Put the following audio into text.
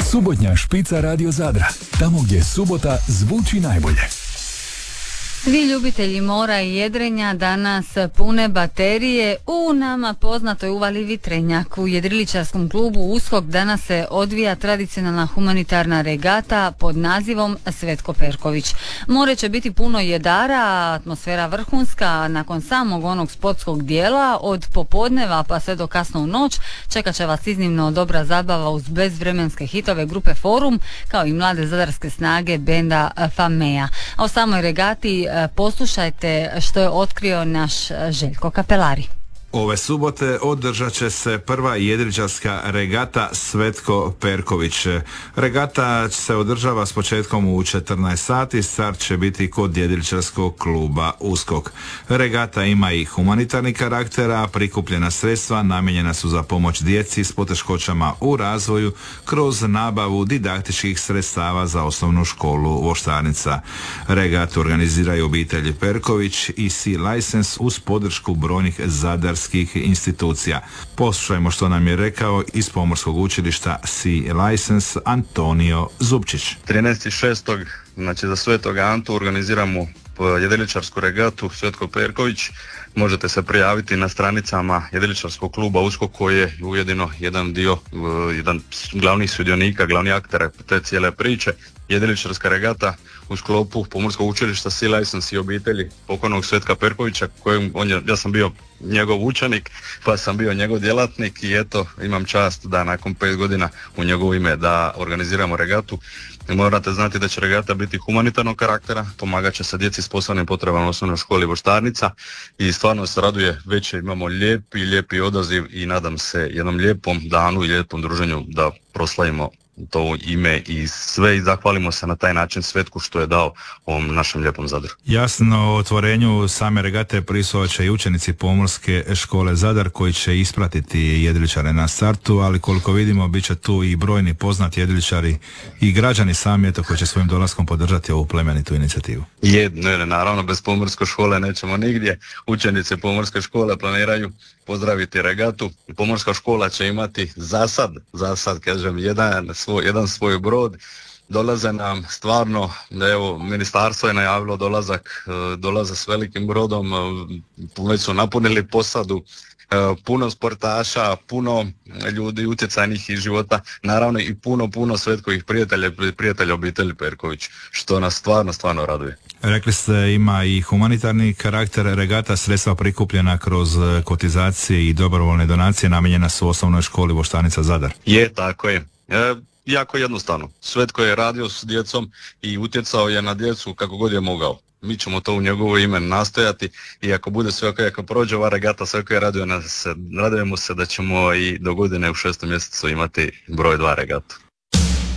Subotnja špica Radio Zadra, tamo gdje subota zvuči najbolje. Svi ljubitelji mora i jedrenja danas pune baterije u nama poznatoj uvali Vitrenjak. U jedriličarskom klubu Uskok danas se odvija tradicionalna humanitarna regata pod nazivom Svetko Perković. More će biti puno jedara, atmosfera vrhunska. Nakon samog onog sportskog dijela od popodneva pa sve do kasno u noć čekat će vas iznimno dobra zabava uz bezvremenske hitove grupe Forum kao i mlade zadarske snage benda Famea. A o samoj regati poslušajte što je otkrio naš Željko Kapelari. Ove subote održat će se prva jedriličarska regata Svetko Perković. Regata se održava s početkom u 14 sati, start će biti kod jedriličarskog kluba Uskok. Regata ima i humanitarni karakter, a prikupljena sredstva namijenjena su za pomoć djeci s poteškoćama u razvoju kroz nabavu didaktičkih sredstava za osnovnu školu Voštarnica. Regatu organiziraju obitelji Perković i C-License uz podršku brojnih zadarskih institucija. Poslušajmo što nam je rekao iz Pomorskog učilišta C-License Antonio Zupčić. 13.6. znači za Svetog Antu organiziramo jedriličarsku regatu Svetko Perković. Možete se prijaviti na stranicama jedriličarskog kluba Uskok koji je ujedino jedan glavnih sudionika, glavni aktera te cijele priče. Jedriličarska regata u sklopu Pomorskog učilišta C-License i obitelji pokojnog Svetka Perkovića, ja sam bio njegov učenik, pa sam bio njegov djelatnik i eto imam čast da nakon 5 godina u njegovo ime da organiziramo regatu. Morate znati da će regata biti humanitarnog karaktera, pomagat će se djeci s posebnim potrebama u osnovnoj školi Voštarnica i stvarno se raduje, već imamo lijepi odaziv i nadam se jednom lijepom danu i lijepom druženju da proslavimo to ime i sve i zahvalimo se na taj način Svetku što je dao ovom našem lijepom Zadru. Jasno, otvorenju same regate prisustvovat će i učenici Pomorske škole Zadar koji će ispratiti jedriličare na startu, ali koliko vidimo bit će tu i brojni poznati jedriličari i građani sami koji će svojim dolaskom podržati ovu plemenitu inicijativu. Naravno bez Pomorske škole nećemo nigdje. Učenici Pomorske škole planiraju pozdraviti regatu. Pomorska škola će imati za sad kažem jedan svoj brod. Dolaze nam stvarno, evo ministarstvo je najavilo dolaze s velikim brodom, puno su napunili posadu, puno sportaša, puno ljudi utjecajnih iz života, naravno i puno Svetkovih prijatelja obitelji Perković, što nas stvarno raduje. Rekli ste ima i humanitarni karakter regata, sredstva prikupljena kroz kotizacije i dobrovoljne donacije namijenjena su osnovnoj školi Voštarnica Zadar. Tako je. Jako jednostavno. Svetko je radio s djecom i utjecao je na djecu kako god je mogao. Mi ćemo to u njegovo ime nastojati i ako bude sve ok, ako prođe ova regata, sve ok, radujemo se da ćemo i do godine u 6. mjesecu imati broj 2 regatu.